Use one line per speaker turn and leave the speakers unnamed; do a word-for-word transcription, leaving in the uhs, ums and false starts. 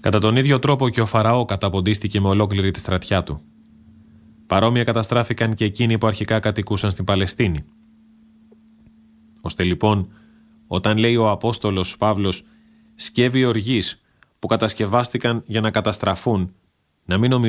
Κατά τον ίδιο τρόπο και ο Φαραώ καταποντίστηκε με ολόκληρη τη στρατιά του. Παρόμοια καταστράφηκαν και εκείνοι που αρχικά κατοικούσαν στην Παλαιστίνη. Ώστε λοιπόν, όταν λέει ο Απόστολος Παύλος «σκεύη οργής που κατασκευάστηκαν για να καταστραφούν», να μην νομίζουμε